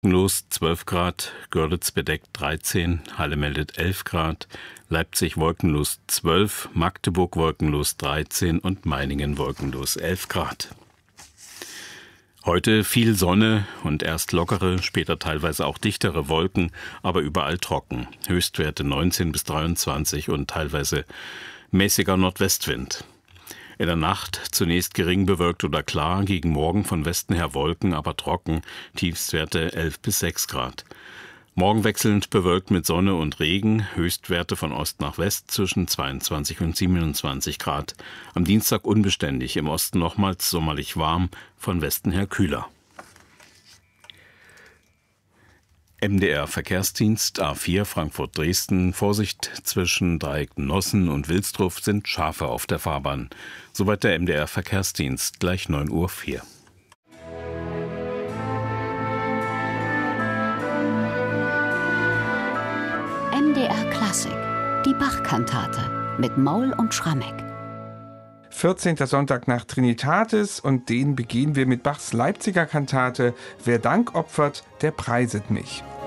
Wolkenlos 12 Grad, Görlitz bedeckt 13, Halle meldet 11 Grad, Leipzig wolkenlos 12, Magdeburg wolkenlos 13 und Meiningen wolkenlos 11 Grad. Heute viel Sonne und erst lockere, später teilweise auch dichtere Wolken, aber überall trocken. Höchstwerte 19 bis 23 und teilweise mäßiger Nordwestwind. In der Nacht zunächst gering bewölkt oder klar, gegen Morgen von Westen her Wolken, aber trocken, Tiefstwerte 11 bis 6 Grad. Morgen wechselnd bewölkt mit Sonne und Regen, Höchstwerte von Ost nach West zwischen 22 und 27 Grad. Am Dienstag unbeständig, im Osten nochmals sommerlich warm, von Westen her kühler. MDR Verkehrsdienst A4 Frankfurt-Dresden. Vorsicht, zwischen Dreieck Nossen und Wilsdruff sind Schafe auf der Fahrbahn. Soweit der MDR Verkehrsdienst, gleich 9:04 Uhr. MDR Klassik, die Bach-Kantate mit Maul und Schrammeck. 14. Sonntag nach Trinitatis und den begehen wir mit Bachs Leipziger Kantate Wer Dank opfert, der preiset mich.